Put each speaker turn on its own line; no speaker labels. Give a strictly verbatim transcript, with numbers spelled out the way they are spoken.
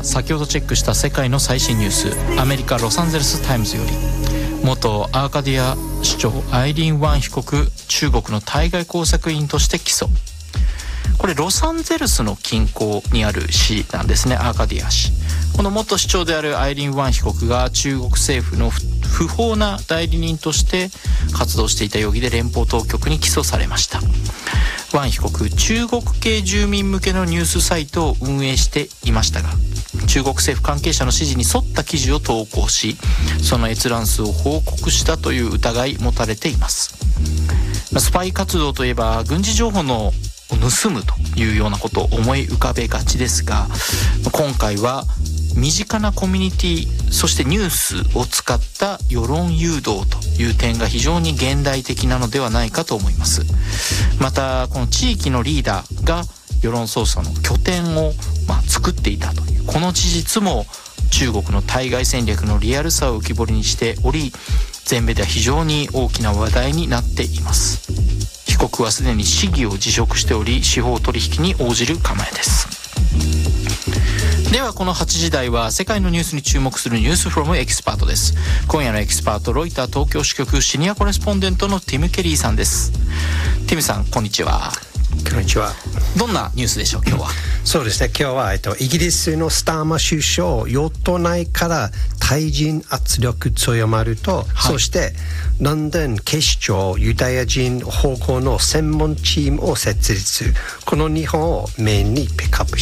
先ほどチェックした世界の最新ニュース、アメリカロサンゼルスタイムズより、元アーカディア市長アイリーン・ワン被告、中国の対外工作員として起訴。これロサンゼルスの近郊にある市なんですね、アーカディア市。この元市長であるアイリーン・ワン被告が中国政府の不法な代理人として活動していた容疑で連邦当局に起訴されました。ワン被告、中国系住民向けのニュースサイトを運営していましたが、中国政府関係者の指示に沿った記事を投稿し、その閲覧数を報告したという疑い持たれています。スパイ活動といえば軍事情報の盗むというようなことを思い浮かべがちですが、今回は身近なコミュニティ、そしてニュースを使った世論誘導という点が非常に現代的なのではないかと思います。またこの地域のリーダーが世論操作の拠点をまあ作っていたというこの事実も中国の対外戦略のリアルさを浮き彫りにしており、全米では非常に大きな話題になっています。被告はすでに市議を辞職しており、司法取引に応じる構えです。ではこのはちじ台は世界のニュースに注目するニュースフロムエキスパートです。今夜のエキスパート、ロイター東京支局シニアコレスポンデントのティム・ケリーさんです。ティムさん、こんにちは。
こんにちは。
どんなニュースでしょう今日は。
そうですね、今日は、えっと、イギリスのスターマー首相、与党内から対人圧力強まると、はい、そしてロンドン警視庁ユダヤ人保護の専門チームを設立。このにほんをメインにピックアップ